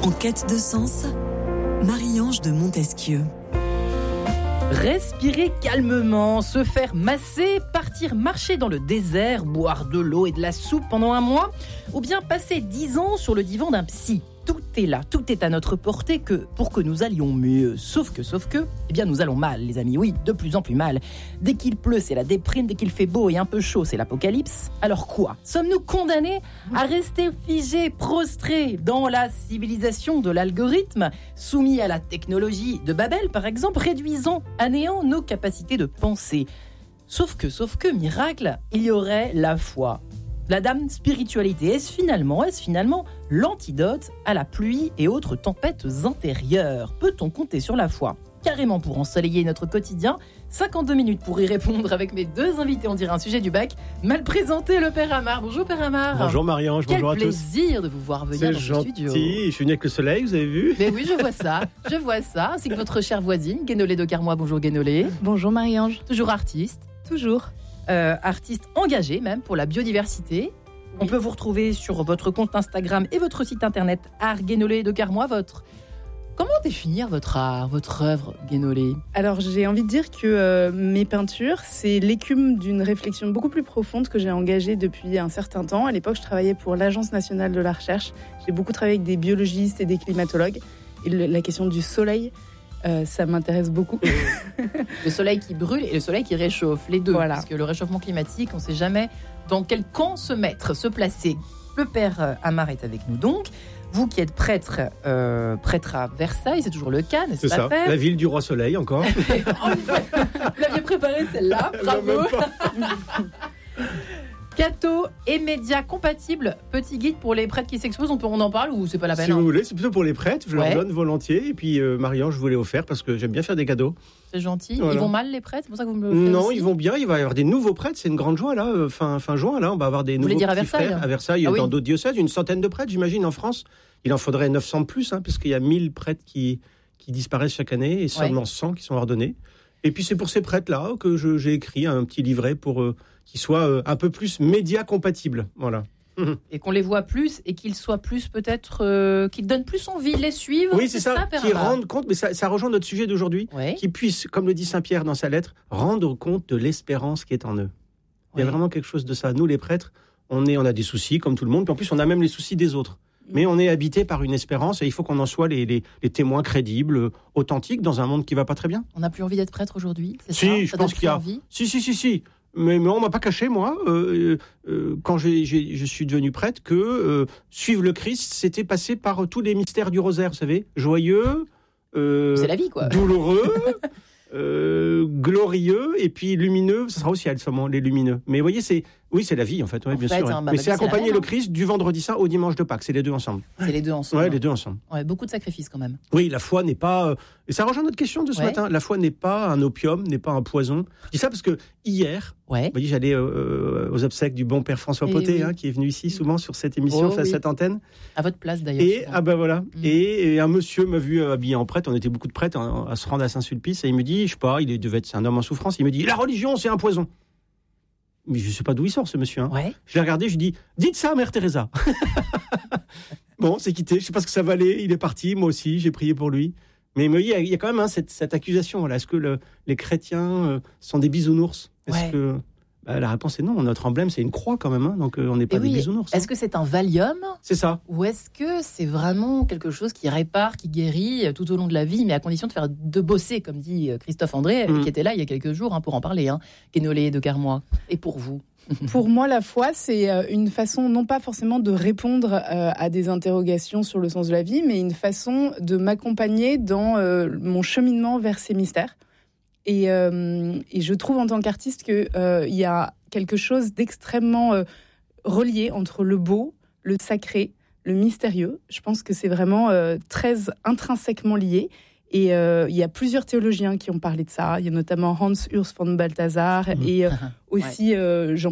En quête de sens, Marie-Ange de Montesquieu. Respirer calmement, se faire masser, partir marcher dans le désert, boire de l'eau et de la soupe pendant un mois, ou bien passer 10 ans sur le divan d'un psy. Tout est là, tout est à notre portée pour que nous allions mieux. Sauf que, eh bien nous allons mal, les amis, oui, de plus en plus mal. Dès qu'il pleut, c'est la déprime, dès qu'il fait beau et un peu chaud, c'est l'apocalypse. Alors quoi ? Sommes-nous condamnés à rester figés, prostrés dans la civilisation de l'algorithme, soumis à la technologie de Babel, par exemple, réduisant à néant nos capacités de penser ? Sauf que, miracle, il y aurait la foi. La dame spiritualité, est-ce finalement l'antidote à la pluie et autres tempêtes intérieures ? Peut-on compter sur la foi carrément pour ensoleiller notre quotidien ? 52 minutes pour y répondre avec mes deux invités. On dirait un sujet du bac. Mal présenté, le Père Amar. Bonjour Père Amar. Bonjour Marie-Ange, bonjour à tous. Quel plaisir de vous voir venir dans ce studio. C'est gentil, je suis venu avec le soleil, vous avez vu ? Mais oui, je vois ça. Ainsi que votre chère voisine, Guénolé de Carmois. Bonjour Guénolé. Bonjour Marie-Ange. Toujours artiste. Toujours. Artiste engagé même pour la biodiversité. Oui. On peut vous retrouver sur votre compte Instagram et votre site internet Art Guénolé de Carmois. Comment définir votre art, votre œuvre, Guénolé ? Alors j'ai envie de dire que mes peintures, c'est l'écume d'une réflexion beaucoup plus profonde que j'ai engagée depuis un certain temps. À l'époque, je travaillais pour l'Agence nationale de la recherche. J'ai beaucoup travaillé avec des biologistes et des climatologues. Et la question du soleil, ça m'intéresse beaucoup. Le soleil qui brûle et le soleil qui réchauffe, les deux. Voilà. Parce que le réchauffement climatique, on ne sait jamais dans quel camp se placer. Le Père Amar est avec nous donc. Vous qui êtes prêtre à Versailles, c'est toujours le cas, n'est-ce pas ? C'est ça, la ville du roi soleil encore. Vous l'aviez préparé celle-là, bravo. Catho et médias compatibles, petit guide pour les prêtres qui s'exposent, on en parle ou c'est pas la peine ? Si vous voulez, c'est plutôt pour les prêtres, je leur donne volontiers. Et puis Marie-Ange, je vous l'ai offert parce que j'aime bien faire des cadeaux. C'est gentil. Voilà. Ils vont mal les prêtres, c'est pour ça que vous me le faites Non, aussi. ils vont bien, il va y avoir des nouveaux prêtres, c'est une grande joie là, fin juin, là, on va avoir des nouveaux dire à petits Versailles, frères à Versailles, oui. Dans d'autres diocèses, une centaine de prêtres, j'imagine, en France. Il en faudrait 900 de plus, parce qu'il y a 1000 prêtres qui disparaissent chaque année et seulement 100 qui sont ordonnés. Et puis c'est pour ces prêtres-là que j'ai écrit un petit livret pour qu'ils soient un peu plus médias compatibles. Voilà. Et qu'on les voit plus et qu'ils soient plus peut-être qu'ils donnent plus envie de les suivre. Oui, c'est ça qui rendent compte, mais ça rejoint notre sujet d'aujourd'hui, qui puissent, comme le dit Saint Pierre dans sa lettre, rendre compte de l'espérance qui est en eux. Il y a vraiment quelque chose de ça. Nous, les prêtres, on a des soucis comme tout le monde, puis en plus on a même les soucis des autres. Mais on est habité par une espérance et il faut qu'on en soit les témoins crédibles, authentiques dans un monde qui va pas très bien. On n'a plus envie d'être prêtre aujourd'hui, c'est ça ? Si, je pense qu'il y a. Si. Mais on m'a pas caché, moi, quand je suis devenu prêtre, que suivre le Christ, c'était passer par tous les mystères du rosaire, vous savez, joyeux, c'est la vie, quoi. Douloureux, glorieux, et puis lumineux. Ça sera aussi les lumineux. Mais vous voyez, c'est la vie, en fait, bien sûr. Mais c'est accompagner le Christ du vendredi saint au dimanche de Pâques. C'est les deux ensemble. C'est les deux ensemble. Ouais, les deux ensemble. Ouais, beaucoup de sacrifices, quand même. Oui, la foi n'est pas... Et ça rejoint notre question de ce matin. La foi n'est pas un opium, n'est pas un poison. Je dis ça parce que hier, vous voyez, j'allais aux obsèques du bon Père François Potet, qui est venu ici souvent sur cette émission, cette antenne. À votre place, d'ailleurs. Et, voilà. Et un monsieur m'a vu habillé en prêtre. On était beaucoup de prêtres à se rendre à Saint-Sulpice. Et il me dit, je sais pas, c'est un homme en souffrance. Il me dit, la religion, c'est un poison. Mais je ne sais pas d'où il sort, ce monsieur. Je l'ai regardé, je lui dis, dites ça à Mère Teresa. Bon, c'est quitté. Je ne sais pas ce que ça valait. Il est parti. Moi aussi, j'ai prié pour lui. Mais il y a quand même cette accusation. Voilà. Est-ce que les chrétiens sont des bisounours ? Est-ce que la réponse est non. Notre emblème, c'est une croix quand même. Donc, on n'est pas des bisounours. Est-ce que c'est un Valium ? C'est ça. Ou est-ce que c'est vraiment quelque chose qui répare, qui guérit tout au long de la vie, mais à condition de bosser, comme dit Christophe André, qui était là il y a quelques jours pour en parler, Guénolé de Carmois. Et pour vous ? Pour moi, la foi, c'est une façon, non pas forcément de répondre à des interrogations sur le sens de la vie, mais une façon de m'accompagner dans mon cheminement vers ces mystères. Et je trouve en tant qu'artiste qu'il y a quelque chose d'extrêmement relié entre le beau, le sacré, le mystérieux. Je pense que c'est vraiment très intrinsèquement lié. Et il y a plusieurs théologiens qui ont parlé de ça. Il y a notamment Hans Urs von Balthasar et aussi Jean